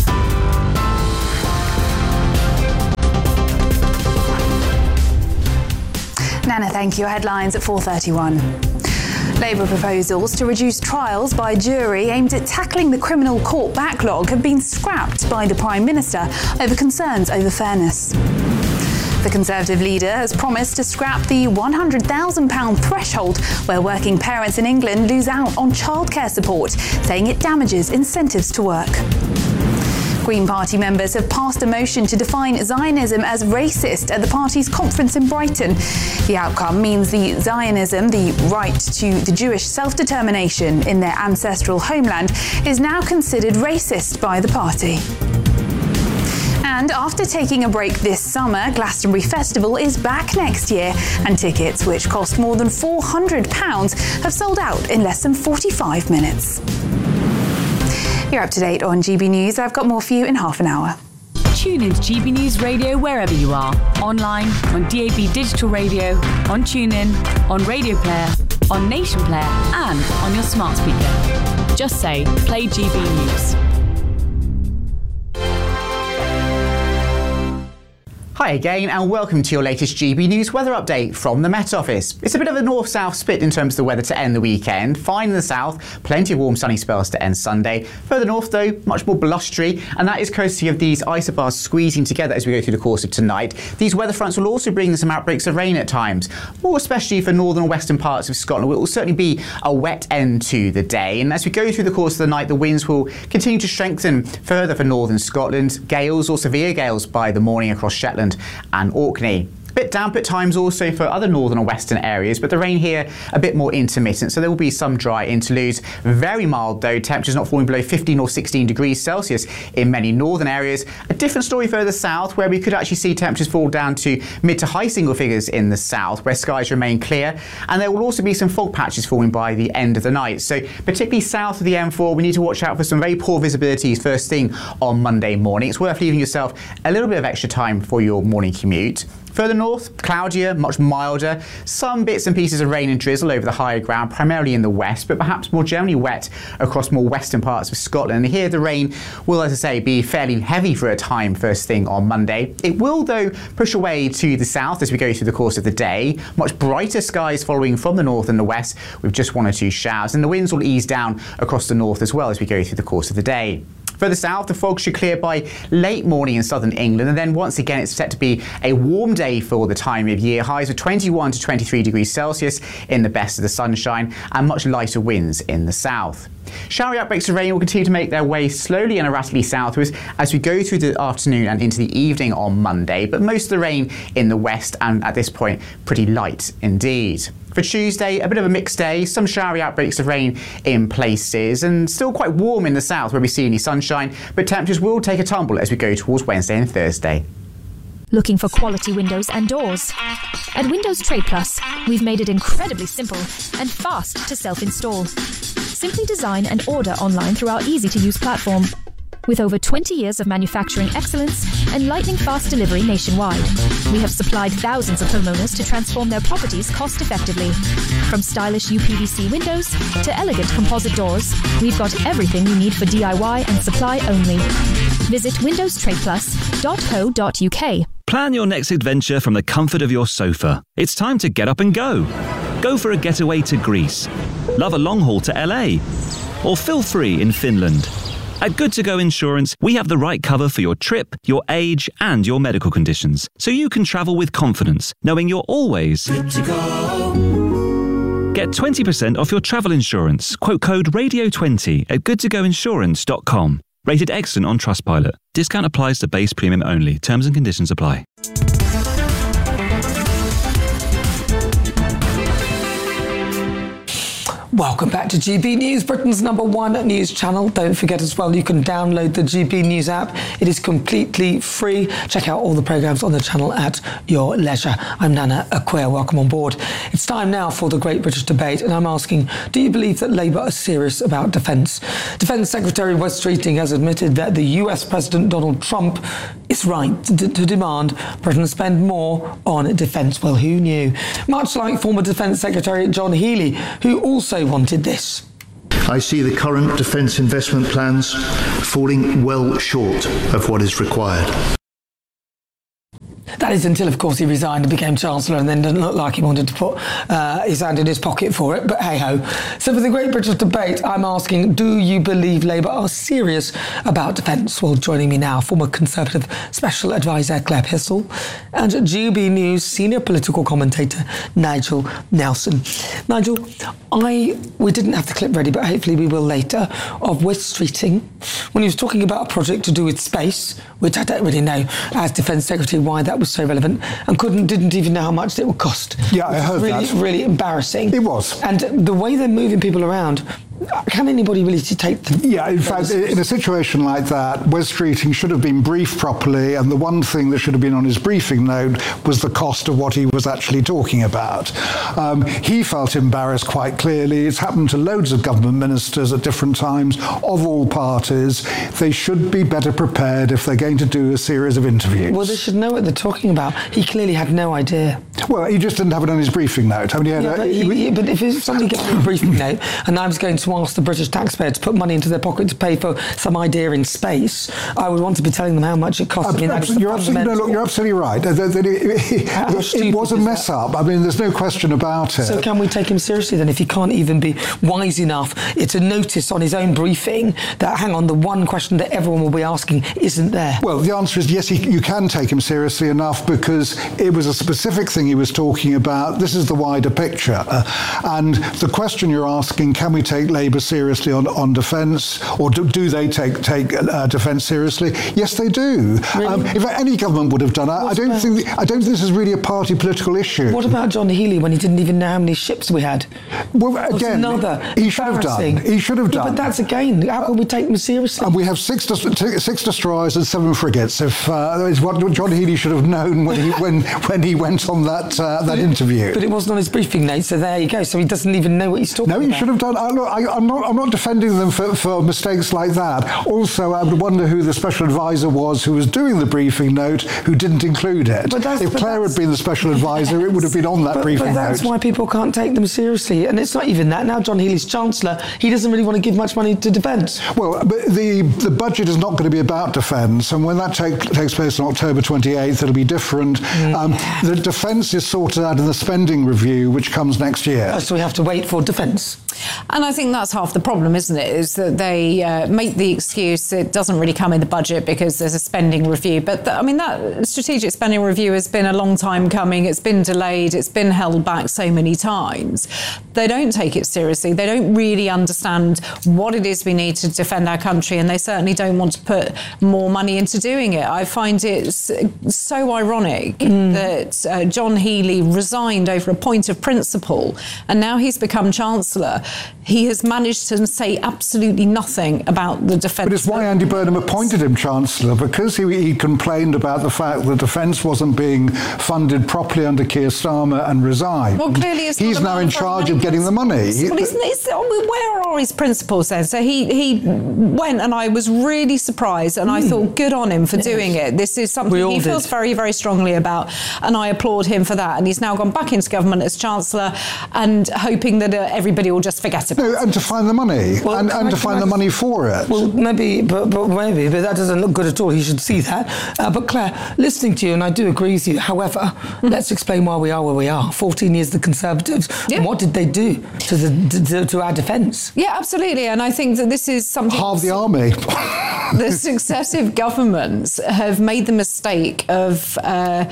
Nana, thank you. Headlines at four thirty-one. Labour proposals to reduce trials by jury aimed at tackling the criminal court backlog have been scrapped by the Prime Minister over concerns over fairness. The Conservative leader has promised to scrap the one hundred thousand pounds threshold where working parents in England lose out on childcare support, saying it damages incentives to work. Green Party members have passed a motion to define Zionism as racist at the party's conference in Brighton. The outcome means the Zionism, the right to the Jewish self-determination in their ancestral homeland, is now considered racist by the party. And after taking a break this summer, Glastonbury Festival is back next year, and tickets, which cost more than four hundred pounds, have sold out in less than forty-five minutes. You're up to date on G B News. I've got more for you in half an hour. Tune in to G B News Radio wherever you are. Online, on D A B Digital Radio, on TuneIn, on Radio Player, on Nation Player, and on your smart speaker. Just say, play G B News. Hi again, and welcome to your latest G B News weather update from the Met Office. It's a bit of a north-south split in terms of the weather to end the weekend. Fine in the south, plenty of warm sunny spells to end Sunday. Further north though, much more blustery, and that is courtesy of these isobars squeezing together as we go through the course of tonight. These weather fronts will also bring some outbreaks of rain at times, more especially for northern and western parts of Scotland. It will certainly be a wet end to the day, and as we go through the course of the night, the winds will continue to strengthen further for northern Scotland. Gales or severe gales by the morning across Shetland and Orkney. A bit damp at times also for other northern and western areas, but the rain here a bit more intermittent, so there will be some dry interludes. Very mild though, temperatures not falling below fifteen or sixteen degrees Celsius in many northern areas. A different story further south, where we could actually see temperatures fall down to mid to high single figures in the south, where skies remain clear, and there will also be some fog patches forming by the end of the night. So particularly south of the M four, we need to watch out for some very poor visibilities first thing on Monday morning. It's worth leaving yourself a little bit of extra time for your morning commute. Further north, cloudier, much milder, some bits and pieces of rain and drizzle over the higher ground, primarily in the west, but perhaps more generally wet across more western parts of Scotland. And here the rain will, as I say, be fairly heavy for a time first thing on Monday. It will, though, push away to the south as we go through the course of the day. Much brighter skies following from the north and the west with just one or two showers, and the winds will ease down across the north as well as we go through the course of the day. Further south, the fog should clear by late morning in southern England, and then once again it's set to be a warm day for the time of year. Highs of twenty-one to twenty-three degrees Celsius in the best of the sunshine, and much lighter winds in the south. Showery outbreaks of rain will continue to make their way slowly and erratically southwards as we go through the afternoon and into the evening on Monday, but most of the rain in the west, and at this point pretty light indeed. For Tuesday, a bit of a mixed day, some showery outbreaks of rain in places, and still quite warm in the south where we see any sunshine, but temperatures will take a tumble as we go towards Wednesday and Thursday. Looking for quality windows and doors? At Windows Trade Plus, we've made it incredibly simple and fast to self-install. Simply design and order online through our easy-to-use platform. With over twenty years of manufacturing excellence and lightning-fast delivery nationwide, we have supplied thousands of homeowners to transform their properties cost-effectively. From stylish U P V C windows to elegant composite doors, we've got everything you need for D I Y and supply only. Visit windows trade plus dot co dot U K. Plan your next adventure from the comfort of your sofa. It's time to get up and go. Go for a getaway to Greece. Love a long haul to L A. Or feel free in Finland. At Good To Go Insurance, we have the right cover for your trip, your age, and your medical conditions, so you can travel with confidence, knowing you're always good to go. Get twenty percent off your travel insurance. Quote code radio twenty at good to go insurance dot com. Rated excellent on Trustpilot. Discount applies to base premium only. Terms and conditions apply. Welcome back to G B News, Britain's number one news channel. Don't forget as well, you can download the G B News app. It is completely free. Check out all the programmes on the channel at your leisure. I'm Nana Acquia. Welcome on board. It's time now for the Great British Debate, and I'm asking, do you believe that Labour are serious about defence? Defence Secretary Wes Streeting has admitted that the U S President Donald Trump is right to, to demand Britain spend more on defence. Well, who knew? Much like former Defence Secretary John Healey, who also wanted this. I see the current defence investment plans falling well short of what is required. That is until, of course, he resigned and became Chancellor, and then didn't look like he wanted to put uh, his hand in his pocket for it, but hey-ho. So for the Great British Debate, I'm asking, do you believe Labour are serious about defence? Well, joining me now, former Conservative Special Advisor Claire Pistol and G B News senior political commentator Nigel Nelson. Nigel, I we didn't have the clip ready, but hopefully we will later, of Wes Streeting, when he was talking about a project to do with space, which I don't really know, as Defence Secretary, why that was so relevant, and couldn't didn't even know how much it would cost. Yeah, I heard really, that. Really embarrassing. It was. And the way they're moving people around, can anybody really take them? Yeah, in fact, in a situation like that, Wes Streeting should have been briefed properly, and the one thing that should have been on his briefing note was the cost of what he was actually talking about. Um, he felt embarrassed quite clearly. It's happened to loads of government ministers at different times, of all parties. They should be better prepared if they're going to do a series of interviews. Well, they should know what they're talking about. He clearly had no idea. Well, he just didn't have it on his briefing note. I mean, he had yeah, a, but, he, he, but if somebody gets a briefing note, and I was going to ask the British taxpayer to put money into their pocket to pay for some idea in space, I would want to be telling them how much it costs. I mean, absolutely, you're, absolutely, no, look, you're absolutely right. It, it, it was a mess up. I mean, there's no question about it. So can we take him seriously then if he can't even be wise enough to notice on his own briefing that, hang on, the one question that everyone will be asking isn't there? Well, the answer is yes, he, you can take him seriously enough because it was a specific thing he was talking about. This is the wider picture. Uh, and the question you're asking, can we take Labour seriously on, on defence, or do, do they take take uh, defence seriously? Yes, they do. Really? Um, if any government would have done it, I don't about, think I don't think this is really a party political issue. What about John Healey when he didn't even know how many ships we had? Well, again, another he should have done. He should have done. Yeah, but that's again, how can we take them seriously? And we have six six destroyers and seven frigates. If uh, is what John Healey should have known when he when when he went on that uh, that but interview. It, but it wasn't on his briefing note, so there you go. So he doesn't even know what he's talking no, about. No, he should have done. I, look, I, I'm not. I'm not defending them for, for mistakes like that. Also, I would wonder who the special advisor was who was doing the briefing note who didn't include it. But if but Claire had been the special advisor, yes. it would have been on that but, briefing but that's note. why people can't take them seriously. And it's not even that. Now John Healey's Chancellor, he doesn't really want to give much money to defence. Well, but the, the budget is not going to be about defence, and when that take, takes place on October twenty-eighth, it'll be different. Mm. Um, the defence is sorted out in the spending review, which comes next year. Oh, so we have to wait for defence. And I think that's half the problem, isn't it, is that they uh, make the excuse it doesn't really come in the budget because there's a spending review. But, th- I mean, that strategic spending review has been a long time coming. It's been delayed. It's been held back so many times. They don't take it seriously. They don't really understand what it is we need to defend our country, and they certainly don't want to put more money into doing it. I find it so ironic mm. that uh, John Healey resigned over a point of principle, and now he's become Chancellor. He has managed to say absolutely nothing about the defence. But it's why Andy Burnham appointed him Chancellor, because he, he complained about the fact that defence wasn't being funded properly under Keir Starmer and resigned. Well, clearly it's He's now in charge of getting the money. Well, it's, it's, where are his principles then? So he, he went, and I was really surprised, and mm. I thought, good on him for yes. doing it. This is something he feels did. very, very strongly about, and I applaud him for that. And he's now gone back into government as Chancellor and hoping that uh, everybody will just forget about no, it. and to find the money, well, and, and to find the money for it. Well, maybe, but, but maybe, but that doesn't look good at all. He should see that. Uh, but Claire, listening to you, and I do agree with you, however, mm-hmm. let's explain why we are where we are. fourteen years the Conservatives, yeah. and what did they do to, the, to, to our defence? Yeah, absolutely, and I think that this is something... Half the army. The successive governments have made the mistake of... Uh,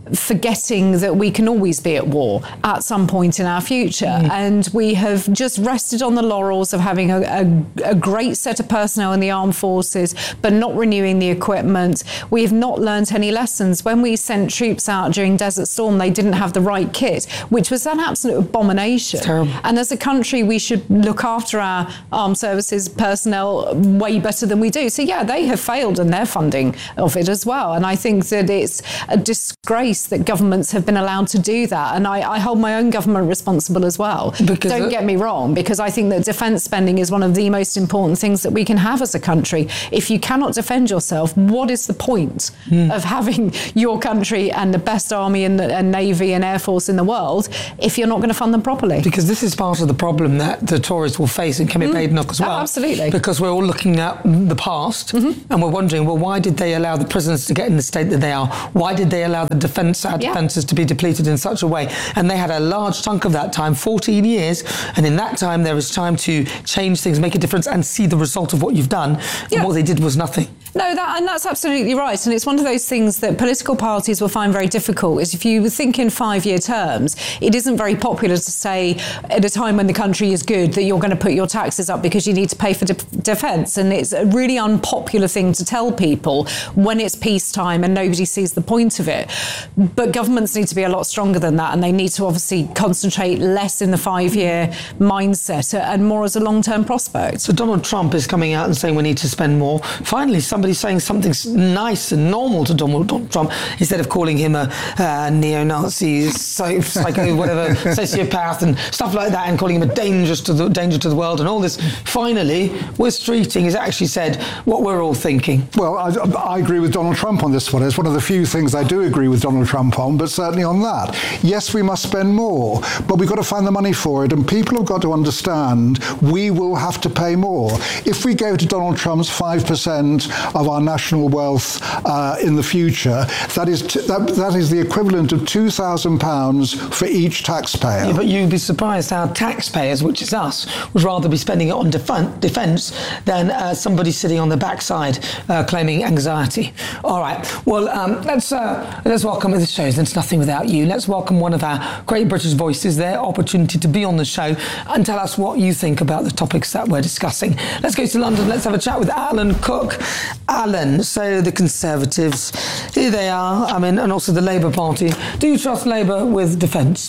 forgetting that we can always be at war at some point in our future. Mm. And we have just rested on the laurels of having a, a, a great set of personnel in the armed forces, but not renewing the equipment. We have not learned any lessons. When we sent troops out during Desert Storm, they didn't have the right kit, which was an absolute abomination. Terrible. And as a country, we should look after our armed services personnel way better than we do. So yeah, they have failed in their funding of it as well. And I think that it's a disgrace that governments have been allowed to do that. And I, I hold my own government responsible as well. Because Don't get me wrong, because I think that defence spending is one of the most important things that we can have as a country. If you cannot defend yourself, what is the point mm. of having your country and the best army and, and navy and air force in the world if you're not going to fund them properly? Because this is part of the problem that the Tories will face in Kemi mm. Badenoch as well. Oh, absolutely. Because we're all looking at the past mm-hmm. and we're wondering, well, why did they allow the prisoners to get in the state that they are? Why did they allow the defence, our yeah. defences to be depleted in such a way? And they had a large chunk of that time, fourteen years, and in that time there was time to change things, make a difference and see the result of what you've done. And yeah. what they did was nothing. No, that, and that's absolutely right. And it's one of those things that political parties will find very difficult, is if you think in five-year terms, it isn't very popular to say at a time when the country is good that you're going to put your taxes up because you need to pay for de- defence. And it's a really unpopular thing to tell people when it's peacetime and nobody sees the point of it. But governments need to be a lot stronger than that, and they need to obviously concentrate less in the five-year mindset and more as a long-term prospect. So Donald Trump is coming out and saying we need to spend more. Finally, somebody saying something nice and normal to Donald Trump instead of calling him a uh, neo-Nazi, psycho, whatever, sociopath and stuff like that, and calling him a danger to the danger to the world and all this. Finally, Wes Streeting has actually said what we're all thinking. Well, I, I agree with Donald Trump on this one. It's one of the few things I do agree with Donald Trump on, but certainly on that. Yes, we must spend more, but we've got to find the money for it, and people have got to understand we will have to pay more. If we go to Donald Trump's five percent of our national wealth uh, in the future, that is t- that, that is the equivalent of two thousand pounds for each taxpayer. Yeah, but you'd be surprised how taxpayers, which is us, would rather be spending it on def- defence than uh, somebody sitting on the backside uh, claiming anxiety. All right, well, um, let's uh, let's welcome to the show. There's nothing without you. Let's welcome one of our great British voices, their opportunity to be on the show and tell us what you think about the topics that we're discussing. Let's go to London. Let's have a chat with Alan Cook. Alan, so the Conservatives, here they are, I mean, and also the Labour Party. Do you trust Labour with defence?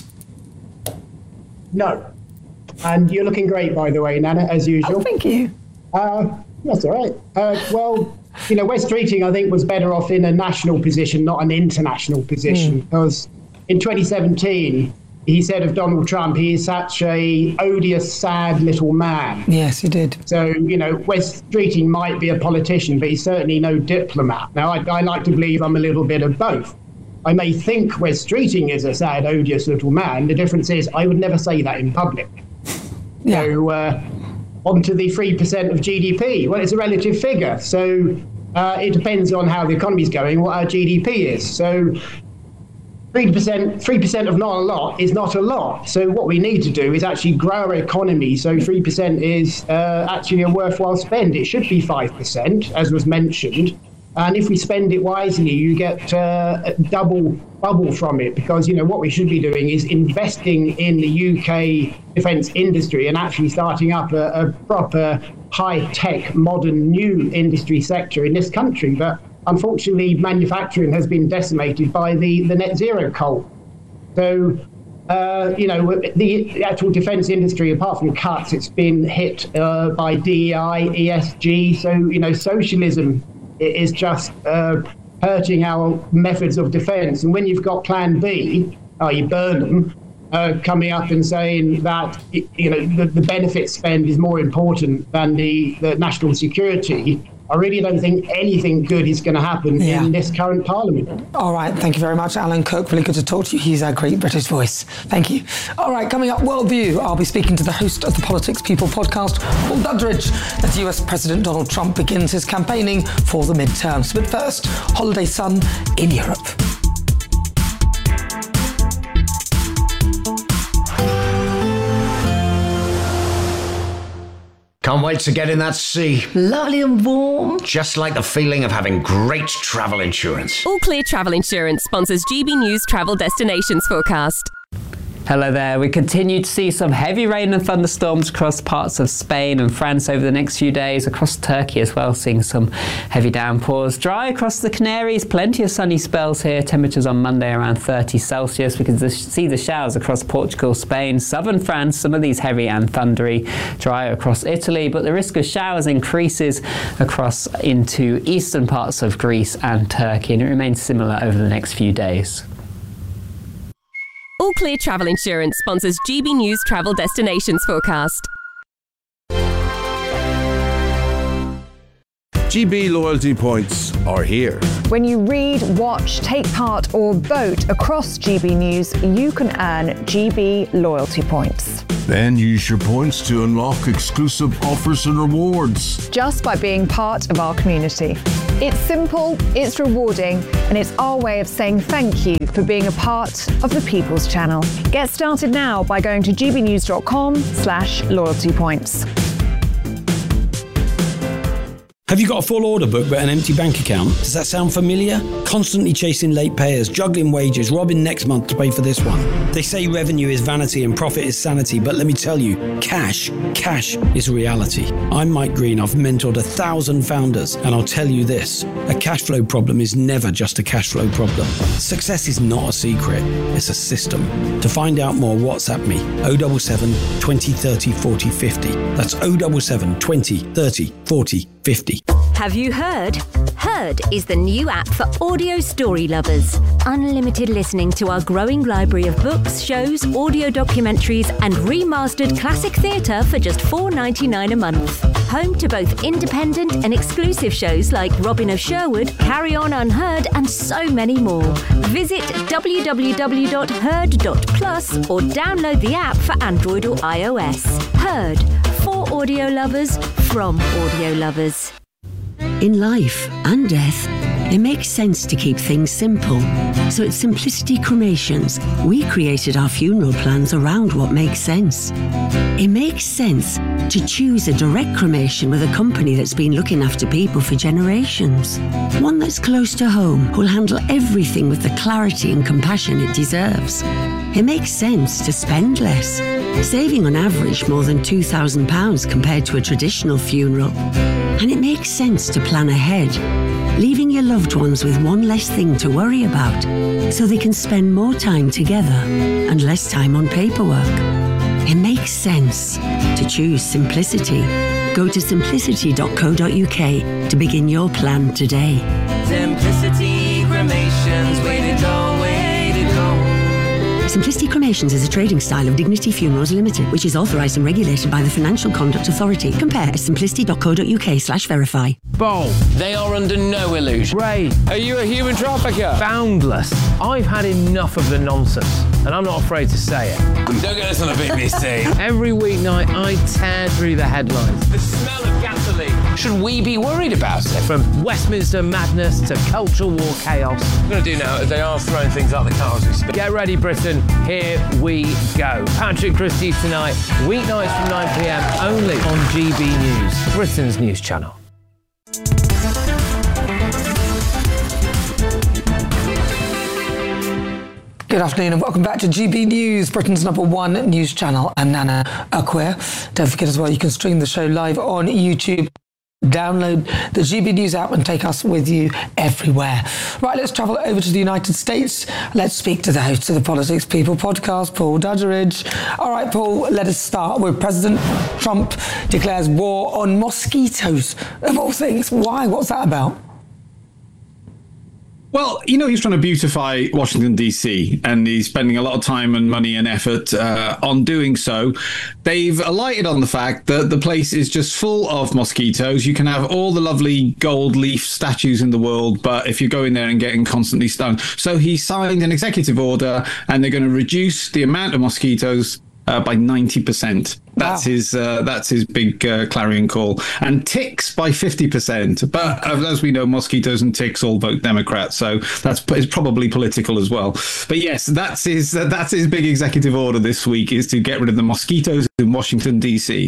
No. And you're looking great, by the way, Nana, as usual. Oh, thank you. Uh, that's all right. Uh, well, you know, Wes Streeting, I think, was better off in a national position, not an international position, mm. because in twenty seventeen, he said of Donald Trump, he is such a odious, sad little man. Yes, he did. So, you know, Wes Streeting might be a politician, but he's certainly no diplomat. Now, I, I like to believe I'm a little bit of both. I may think Wes Streeting is a sad, odious little man. The difference is I would never say that in public. Yeah. So, uh, on to the three percent of G D P. Well, it's a relative figure. So uh, it depends on how the economy's going, what our G D P is. So three percent, three percent of not a lot is not a lot. So what we need to do is actually grow our economy. So three percent is uh, actually a worthwhile spend. It should be five percent, as was mentioned. And if we spend it wisely, you get uh, a double bubble from it, because, you know, what we should be doing is investing in the U K defence industry and actually starting up a, a proper high-tech, modern, new industry sector in this country. But unfortunately, manufacturing has been decimated by the, the net zero coal. So, uh, you know, the actual defence industry, apart from cuts, it's been hit uh, by D E I, E S G. So, you know, socialism is just uh, hurting our methods of defence. And when you've got Plan B, that is Burnham, uh, coming up and saying that, you know, the, the benefit spend is more important than the, the national security, I really don't think anything good is going to happen yeah. in this current Parliament. All right, thank you very much, Alan Cook. Really good to talk to you. He's our great British voice. Thank you. All right, coming up, Worldview. I'll be speaking to the host of the Politics People podcast, Paul Duddridge, as U S President Donald Trump begins his campaigning for the midterms. But first, holiday sun in Europe. Can't wait to get in that sea. Lovely and warm. Just like the feeling of having great travel insurance. All Clear Travel Insurance sponsors G B News Travel Destinations Forecast. Hello there. We continue to see some heavy rain and thunderstorms across parts of Spain and France over the next few days, across Turkey as well, seeing some heavy downpours. Dry across the Canaries, plenty of sunny spells here. Temperatures on Monday around thirty Celsius. We can see the showers across Portugal, Spain, southern France, some of these heavy and thundery. Dry across Italy, but the risk of showers increases across into eastern parts of Greece and Turkey, and it remains similar over the next few days. All Clear Travel Insurance sponsors G B News Travel Destinations Forecast. G B loyalty points are here. When you read, watch, take part or vote across G B News, you can earn G B loyalty points. Then use your points to unlock exclusive offers and rewards. Just by being part of our community. It's simple, it's rewarding, and it's our way of saying thank you for being a part of the People's Channel. Get started now by going to gbnews.com slash loyalty points. Have you got a full order book but an empty bank account? Does that sound familiar? Constantly chasing late payers, juggling wages, robbing next month to pay for this one. They say revenue is vanity and profit is sanity, but let me tell you, cash, cash is reality. I'm Mike Green, I've mentored a thousand founders, and I'll tell you this, a cash flow problem is never just a cash flow problem. Success is not a secret, it's a system. To find out more, WhatsApp me, oh seven seven, twenty, thirty, forty, fifty. That's oh seven seven, twenty, thirty, forty, fifty. Have you heard? Heard is the new app for audio story lovers. Unlimited listening to our growing library of books, shows, audio documentaries, and remastered classic theatre for just four dollars ninety-nine a month. Home to both independent and exclusive shows like Robin of Sherwood, Carry On Unheard, and so many more. Visit w w w dot heard dot plus or download the app for Android or iOS. Heard, for audio lovers, from audio lovers. In life and death, it makes sense to keep things simple. So at Simplicity Cremations, we created our funeral plans around what makes sense. It makes sense to choose a direct cremation with a company that's been looking after people for generations. One that's close to home, who'll handle everything with the clarity and compassion it deserves. It makes sense to spend less, saving on average more than two thousand pounds compared to a traditional funeral. And it makes sense to plan ahead, leaving your loved ones with one less thing to worry about, so they can spend more time together and less time on paperwork. It makes sense to choose simplicity. Go to simplicity dot co dot u k to begin your plan today. Simplicity Cremations, way to go, way to go. Simplicity Cremations is a trading style of Dignity Funerals Limited, which is authorised and regulated by the Financial Conduct Authority. Compare at simplicity dot co dot u k slash verify. Bo, they are under no illusion. Ray, are you a human trafficker? Boundless. I've had enough of the nonsense, and I'm not afraid to say it. Don't get us on a bit, missy. Every weeknight, I tear through the headlines. The smell of gasoline. Should we be worried about it? From Westminster madness to cultural war chaos. What I'm going to do now is they are throwing things out the car as we speak. Get ready, Britain. Here we go. Patrick Christie tonight, weeknights from nine p m only on G B News, Britain's news channel. Good afternoon and welcome back to G B News, Britain's number one news channel. I'm Nana Acquia. Don't forget as well, you can stream the show live on YouTube. Download the G B News app and take us with you everywhere. Right, let's travel over to the United States. Let's speak to the host of the Politics People podcast, Paul Dudgeridge. All right, Paul, let us start with President Trump declares war on mosquitoes, of all things. Why? What's that about? Well, you know, he's trying to beautify Washington, D C, and he's spending a lot of time and money and effort uh, on doing so. They've alighted on the fact that the place is just full of mosquitoes. You can have all the lovely gold leaf statues in the world, but if you go in there and getting constantly stung. So he signed an executive order, and they're going to reduce the amount of mosquitoes Uh, by ninety percent. That's wow. his uh, that's his big uh, clarion call. And ticks by fifty percent. But uh, as we know, mosquitoes and ticks all vote Democrat, so that's it's probably political as well. But yes, that's his uh, that's his big executive order this week, is to get rid of the mosquitoes in Washington, D C.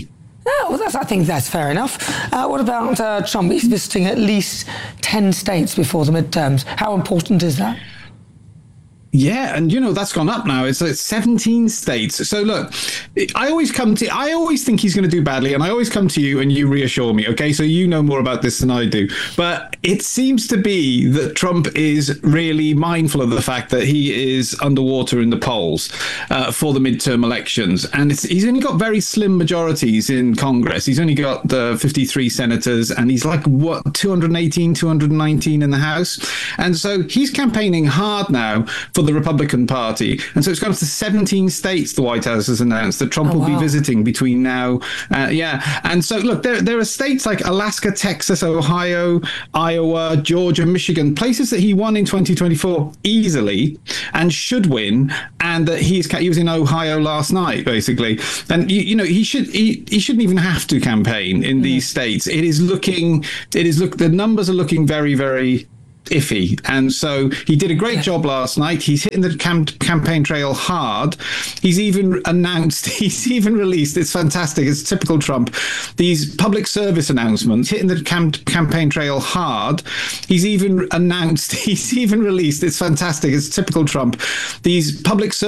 Oh, well, that's, I think that's fair enough. Uh, what about uh, Trump? He's visiting at least ten states before the midterms. How important is that? Yeah, and you know that's gone up now. It's, it's seventeen states. So look, I always come to, I always think he's going to do badly, and I always come to you and you reassure me. Okay, so you know more about this than I do, but it seems to be that Trump is really mindful of the fact that he is underwater in the polls uh, for the midterm elections, and it's, he's only got very slim majorities in Congress. He's only got the fifty-three senators, and he's like what two hundred eighteen, two hundred nineteen in the House, and so he's campaigning hard now for the Republican Party. And so it's gone up to seventeen states, the White House has announced, that Trump oh, will wow. be visiting between now. Uh, yeah. And so, look, there, there are states like Alaska, Texas, Ohio, Iowa, Georgia, Michigan, places that he won in twenty twenty-four easily and should win. And that he's he was in Ohio last night, basically. And, you, you know, he, should, he, he shouldn't even have to campaign in mm. these states. It is looking, it is look, the numbers are looking very, very iffy, and so he did a great job last night. He's hitting the cam- campaign trail hard. He's even announced, he's even released, it's fantastic, it's typical Trump, these public service announcements, hitting the cam- campaign trail hard. He's even announced, he's even released, it's fantastic, it's typical Trump, these public service